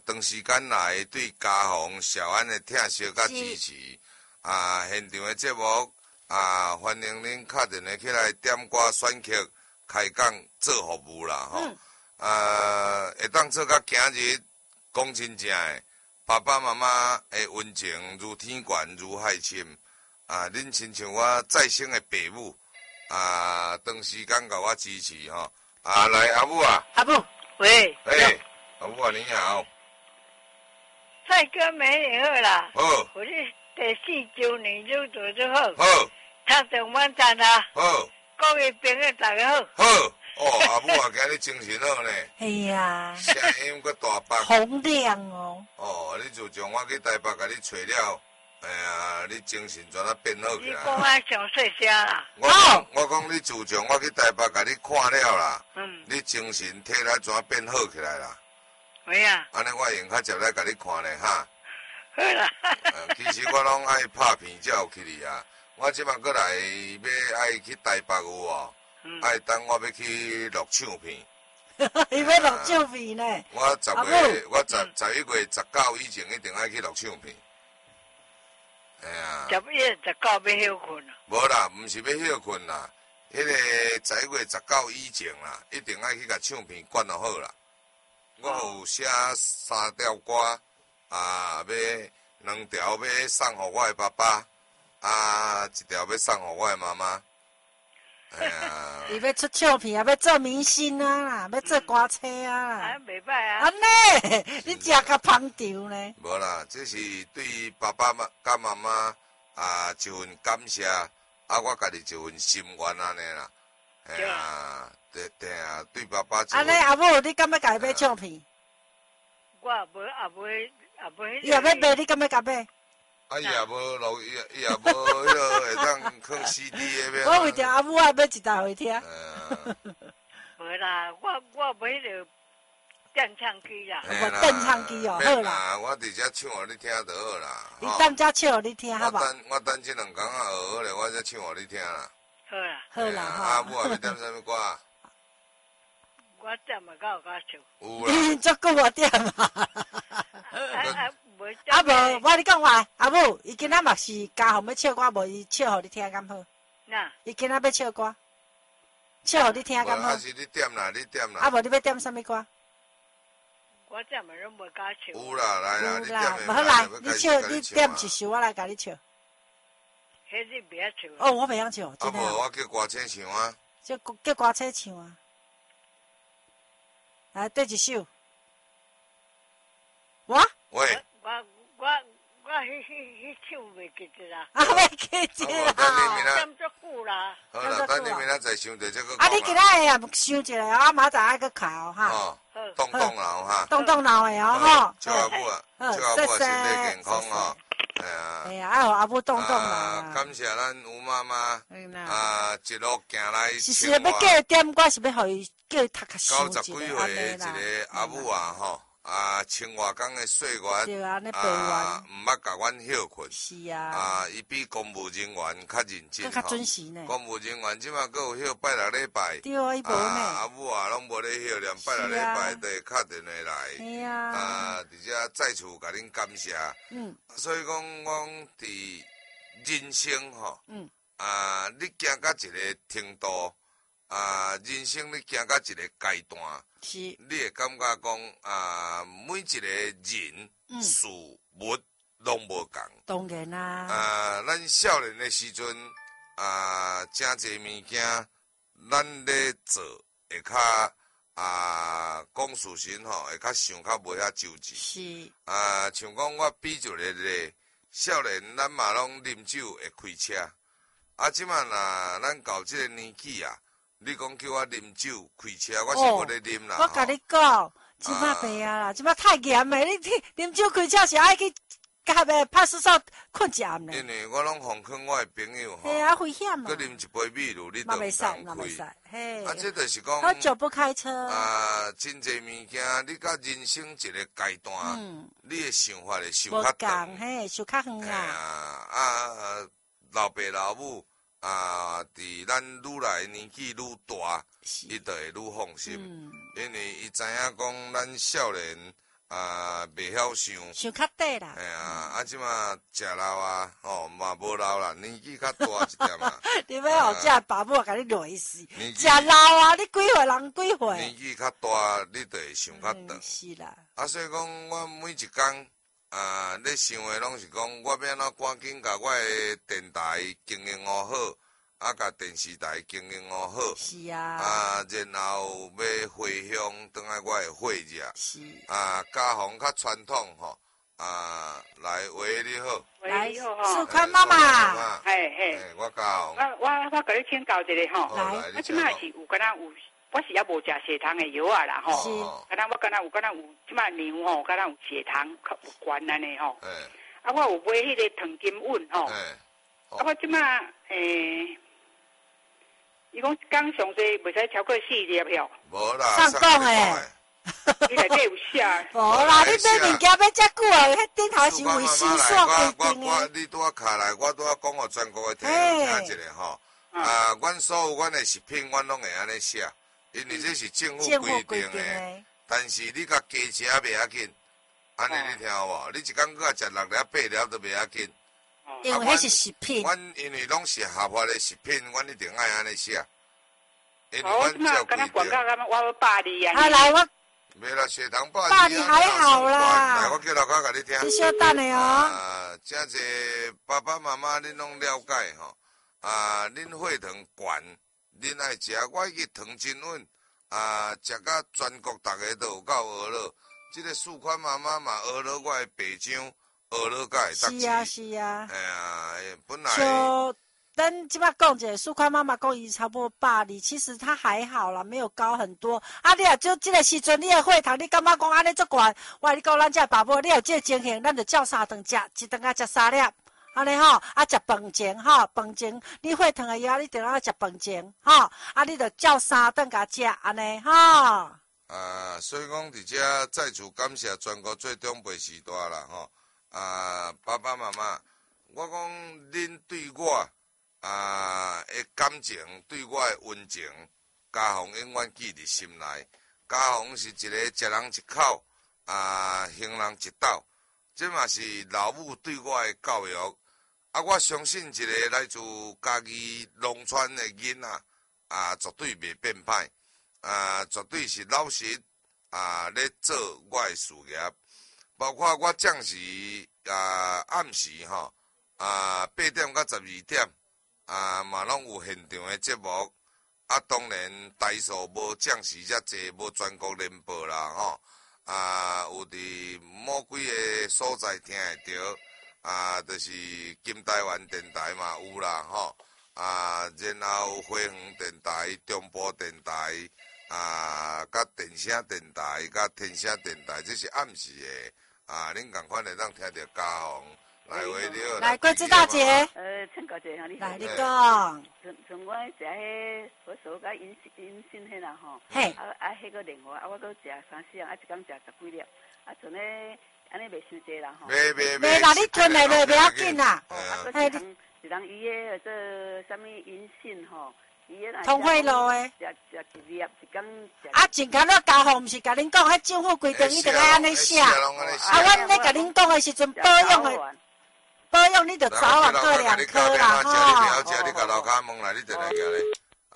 长时间来对家访小安的疼惜甲支持。现场的节目欢迎恁敲电话起来点歌选曲开讲做服务啦吼。会当做到今日讲真正的，爸爸妈妈的温情如天悬如海深。恁亲像我再生的爸母，长时间甲我支持吼。来阿母啊。 阿母，喂。 阿母啊，你好。 帅哥美女好啦。 好。 我是第4周年入座就好。 好。 他上晚餐啦。 好。 各位朋友大家好。 好。阿母啊，今日精神好呢。 哎呀。 声音阁大北。 洪亮哦。 你自从我去台北甲你找了。哎呀，你精神怎啊变好起来？ 你讲啊上细声啦。 我讲你自从我去台北甲你看了啦，你精神体力怎啊变好起来啦？ 喂啊。 安尼我用较接来甲你看咧哈。 好啦。 其实我拢爱拍片才有去哩啊。我即摆过来要爱去台北有哦，爱等我要去录唱片。 伊要录唱片呢？ 我11月19以前一定爱去录唱片。哎呀 11月19要休困啦？ 无啦，毋是要休困啦。迄个11月19以前啦，一定爱去甲唱片管就好啦。我有写3条歌，要2条要送互我的爸爸，1条要送互我的妈妈。哎呀！ 伊要出唱片，要做明星啊，要做歌星啊。 袂歹啊。 安尼，你真甲捧场呢？ 无啦，这是对爸爸甲妈妈一份感谢，我家己一份心愿安尼啦。哎呀，对啊，对爸爸。 安尼阿母，你敢要家买唱片？ 我也无。 伊也要买，你敢要甲买？ 伊也无录，伊也无迄个会当放 CD 的。 我为着阿母也买一台回听。 无啦，我买着电唱机啦。 无电唱机哦，好啦。 我伫遮唱互你听就好啦。 你等遮唱互你听好无？ 我等这2工学好咧，我才唱互你听啦。 好啦。 好啦哈。 阿母啊，要点啥物歌？ 我点嘛，敢有甲唱。 有啦。 你足久无点嘛？无，我你讲话，阿母，伊今仔嘛是家访要唱歌，无伊唱互你听敢好？ 哪？ 伊今仔要唱歌，唱互你听敢好？ 还是你点啦，你点啦。 无你要点啥物歌？ 我点嘛拢无甲唱。 有啦，来啦，你点的。 无好来，你唱，你点一首，我来甲你唱。 迄你袂晓唱。 哦，我袂晓唱，真的。 无，我叫歌星唱啊。 叫歌星唱啊。来，对一首。我。 喂。 我迄唱袂记得啦。 袂记得啦。 点足久啦。 好啦，等你明仔载想着这个。 你今仔下想一下，明仔载爱去考哈。 动动脑哈。 动动脑的哦吼。 祝阿母啊，祝阿母身体健康哦。 哎呀，爱互阿母动动脑。 感谢咱吴妈妈一路行来。 是要叫伊点歌，是要互伊叫伊读较熟 90几岁的一个阿母啊吼。千外工的岁月，毋捌甲阮休困。 是啊。 伊比公务人员较认真。 较准时呢。 公务人员即马佫有休拜6礼拜。 对啊，伊无呢。 阿母啊，拢无咧休，连拜6礼拜都会敲电话来。 是啊。 而且再次甲恁感谢。所以讲，我伫人生吼。你行到一个程度。人生你行到一个阶段， 是， 你会感觉讲每一个人事物拢无共。 当然啦。 咱少年的时阵，真侪物件，咱咧做会较讲事情吼，会较想较无遐周至。 是。 像讲我比一个例，少年咱嘛拢啉酒会开车，即满若咱到即个年纪啊。你讲叫我啉酒开车，我是无咧啉啦。 我甲你讲，即摆袂啊啦，即摆太严诶！你啉酒开车是爱去甲派出所困一暗呢。 因为我拢奉劝我诶朋友吼， 系啊，危险啊！ 佮啉一杯米露，你都袂使，袂使。嘿， 这就是讲喝酒不开车。 真侪物件，你甲人生一个阶段，你诶想法会想较长， 嘿，想较远啊。老爸老母。伫咱愈来年纪愈大，伊就会愈放心，因为伊知影讲咱少年袂晓想。 想较短啦。 哎呀，即马食老啊，嘛无老啦，年纪较大一点啊。 你要互这爸母甲你累死， 年纪食老啊！你几岁人几岁？ 年纪较大，你就会想较长。 是啦。 所以讲，我每一工咧想的拢是讲，我要安怎赶紧甲我的电台经营好，甲电视台经营好。 是啊。 然后要回乡，倒来我的会热。 是。 家风较传统吼。来，喂，你好。 喂，你好哈。 素宽妈妈。 嘿嘿。 我家红。我甲你请教一下吼。 来。 我即摆是有敢若有，我是还无食血糖的药啊啦吼。 是。 我敢若有即摆牛吼，敢若有血糖较有悬安尼吼。我有买迄个糖金稳吼。我即摆伊讲一工上济袂使超过4粒吼。 无啦。 上讲诶。 你内底有写？ 无啦，你买物件要遮久啊？迄顶头是为新线规定我你拄啊卡来，我拄啊讲互全国的听众听一下吼。阮所有阮的食品，阮拢会安尼写，因为这是政府规定的。但是你甲加吃袂要紧，安尼你听有无？你一工搁食6粒8粒都袂要紧。 因为迄是食品。 阮因为拢是合法的食品，阮一定爱安尼写。因为阮照规定。我要80啊。 来我。 没啦，血糖80 还好啦。 来，我叫老卡甲你听。 你稍等的哦。 真济爸爸妈妈，恁拢了解吼。恁血糖悬，恁爱食我迄个糖真稳。食到全国大家都有够学了。这个素宽妈妈嘛学了我的白浆，学了甲会得。 是啊是啊。 哎呀，本来。 等即摆讲者，素宽妈妈讲伊差不多80，其实她还好啦，没有高很多。你若就即个时阵，你的血糖，你感觉讲安尼足悬？我你讲咱这爸母，你有即个情形，咱就照3顿食，一顿食3粒，安尼吼。食饭前吼，饭前你血糖的药，你定要食饭前吼。你就照3顿甲食，安尼吼。 所以讲伫遮再次感谢全国最长辈时代啦吼。爸爸妈妈，我讲恁对我。的感情对我的温情，家风永远记伫心内。家风是一个食人一口，行人一斗，这嘛是老母对我的教育。我相信一个来自家己农村的囡仔，绝对袂变歹，绝对是老实，咧做我的事业。包括我暂时暗时吼，8点到12点。嘛拢有现场的节目，当然台数无将时遮济，无全国联播啦吼。有伫某几个所在听会着，就是金台湾电台嘛有啦吼。然后花园电台、中部电台，甲电声电台、甲天声电台，这是暗时的。恁共款会当听着家风。来，喂，你好。 来，桂枝大姐。 请教者，你来，你讲。 从我食迄佛手甲银杏迄啦吼。 嘿。 迄个莲花，我搁食3、4样，一工食10几粒，像咧安尼袂伤济啦吼。 袂啦，你吞来袂要紧啦。 一人伊个做啥物银杏吼。 通惠路诶， 食1粒，一工食。 前脚咧家风毋是甲恁讲，迄政府规定伊定爱安尼写。阮咧甲恁讲诶时阵，保养你就早晚各2颗啦吼。 你甲老卡问来，你就来个咧。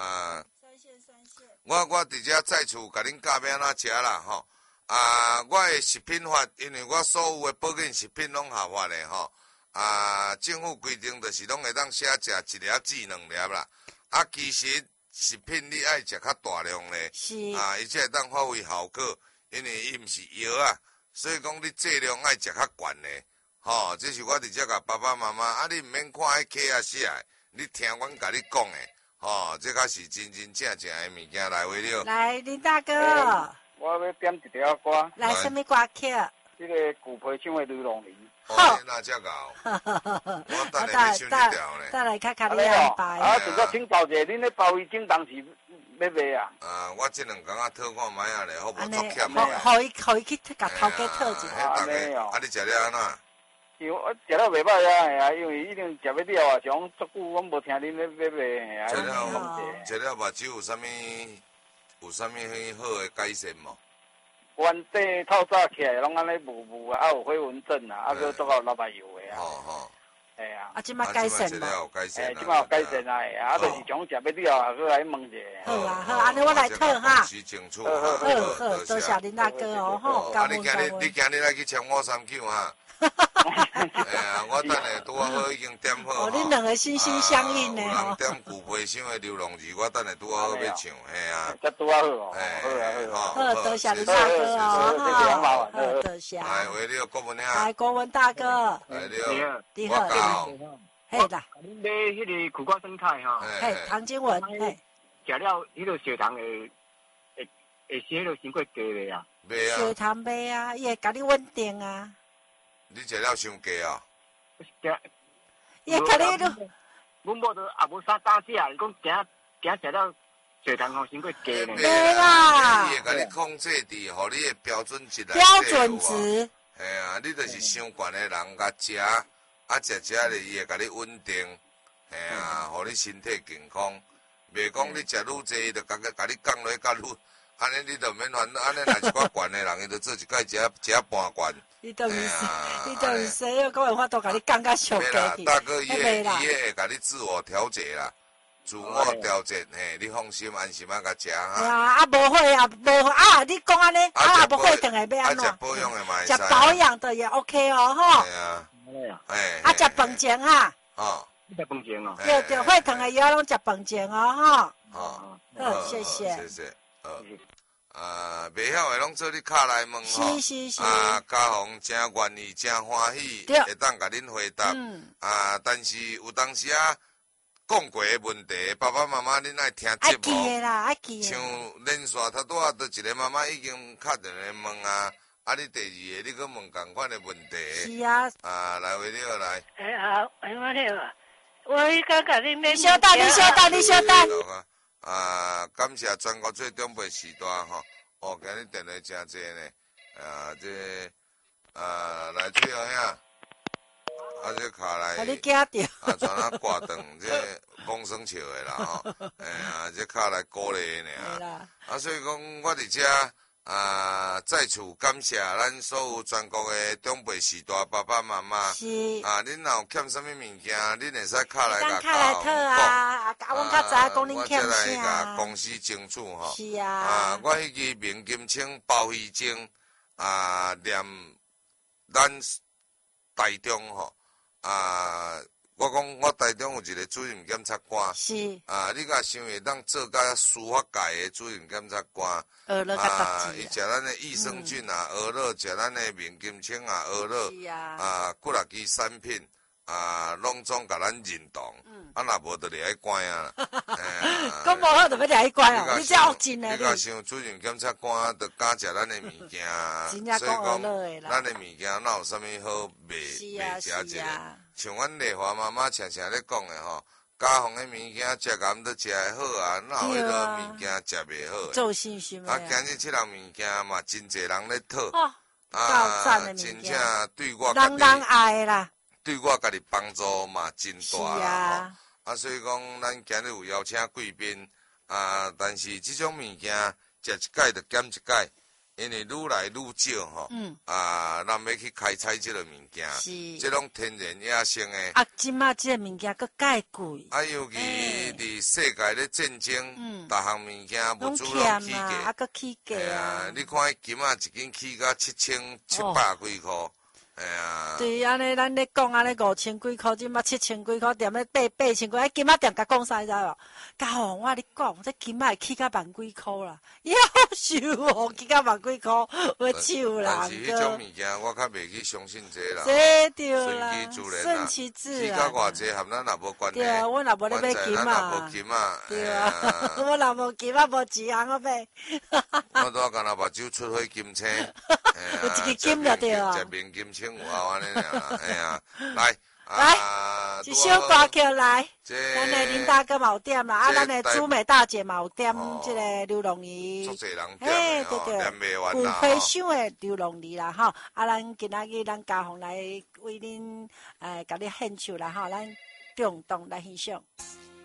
我伫遮再次甲恁教要安怎食啦吼。我诶食品法，因为我所有诶保健食品拢合法诶吼。政府规定就是拢会当写食1粒至2粒啦。其实食品你爱食较大量咧，伊才会当发挥效果，因为伊毋是药啊，所以讲你剂量爱食较悬咧，吼，这是我伫遮甲爸爸妈妈，你毋免看迄客啊写的，你听阮甲你讲的，吼，这才是真真正正的物件来为了。 来，林大哥， 我要点一条歌。 来，什么歌曲？ 这个古培唱的《女龙林》。 好，那这个，我等下要唱这条咧。 再来看看你安排。 这个请教者，恁咧包鱼精当时要卖啊？ 我这2工讨看卖啊咧，好无作欠咧。互伊去甲头家讨一下。 你食了安怎？ 像我食了袂歹啊，因为已经食要了啊，像足久我无听恁咧要卖啊。 食了目睭有啥物好的改善无？ 原底透早起来拢安尼雾啊，有飞蚊症啊，佮都有老板油的啊。哎呀， 即摆改善无？ 即摆有改善啊，就是从食要了啊，佮来问一下。 好啊好，安尼我来讨哈。 好， 多谢林大哥哦，吼，感恩感恩。 你今日来去签我3九哈。哎呀，我等下拄好已经点好。 哦，恁两个心心相印呢吼。点古培乡的流浪字，我等下拄好要唱，嘿啊。 这拄好哦。 好，多谢林大哥哦，好，多谢。 来，为了国文来，国文大哥。 你好。 嘿啦。 恁买迄个苦瓜生菜吼。 嘿，唐金文。嘿。 食了迄个血糖会升迄个升过低咧啊。 袂啊。 血糖袂啊，伊会甲你稳定啊。 你食了伤低啊？ 伊会甲你都。 阮某都也无啥打食，伊讲行食了血糖吼升过低咧。 对啦。 伊会甲你控制伫，互你的标准值来。 标准值。 嘿啊，你就是伤悬的人甲食。食咧，伊会甲你稳定，嘿啊，互你身体健康。袂讲你食愈济，伊就甲你降落甲愈，安尼你就免烦恼。安尼若一寡悬的人，伊就做一摆食半罐。 你等于谁又讲话都甲你降甲上低去？ 大哥，伊会甲你自我调节啦，自我调节，嘿，你放心安心甲食哈。 啊，无会啊，无啊，你讲安尼，啊，无会等下要安怎？ 食保养的嘛， 食保养的也 OK 哦，吼。 系啊。 食饭前哈， 食饭前哦， 对，会疼的药拢食饭前哦， 哈， 好，谢谢， 袂晓的拢做你卡来问吼， 是， 家宏真愿意，真欢喜，会当甲恁回答，但是有当时讲过的问题，爸爸妈妈恁爱听节目，像连续头拄都一个妈妈已经敲电话问啊。你第二个，你搁问同款的问题。 是啊。 来为了来。 好，我了，我刚甲你们。 你稍等。 感谢全国最长辈时代吼，今日电话真济呢。来最后遐，这卡来。 你惊着。 全挂断，这公生笑的啦吼。这卡来鼓励呢。所以讲我伫遮。再次感谢咱所有全国的长辈时代爸爸妈妈。 是。 恁若有欠什么物件，恁会使敲来甲我较知讲恁欠啥。 我来甲公司争取吼。 是啊。 我迄支明金清包鱼精念咱台中吼我讲我台中有一个主任检察官。 是。 你甲想会当做甲司法界的主任检察官。伊食咱的益生菌鹅肉，食咱的明金清鹅肉，骨力基产品，拢总甲咱认同。若无就来关啊。 讲无好就要来关哦，你这恶真诶。 你甲想主任检察官，就敢食咱的物件，所以讲咱的物件哪有啥物好卖食一个？像阮丽华妈妈常常咧讲的吼。家乡的物件食甘都食会好啊，哪有迄落物件食袂好？ 做新鲜的。 今日这样物件嘛，真侪人咧讨。 够赞的物件。 真正对我人爱啦。对我家己帮助嘛，真大啦。 所以讲，咱今日有邀请贵宾但是这种物件食一摆就减一摆。因为愈来愈少吼，咱要去开采这个物件，这种天然野生的。 即马这个物件佫介贵。 尤其伫世界咧战争，逐项物件物资拢起价， 佫起价你看迄金一斤起到7700几箍。 对，安尼咱咧讲安尼5000几箍，即马7000几箍，踮咧8千几，金仔店甲讲啥知无？家宏，我你讲，这金仔会起到万几箍啦，夭寿哦，起到万几箍，要笑啦。 但是迄种物件，我较袂去相信这啦。 这对啦， 顺其自然。起到偌济，和咱也无关系。 对，我若无咧买金仔。 无金仔。 对啊，我若无金仔，无钱通我买。 我拄干那目睭出火金青。 有一支金就对啊。 食面金青有安尼啦，哎呀，来， 一首歌曲来，咱的林大哥嘛有点啦，咱的朱美大姐嘛有点这个流浪鱼， 对， 古培乡的流浪鱼啦吼，咱今仔日咱家宏来为恁甲你献唱啦吼，咱共同来欣赏。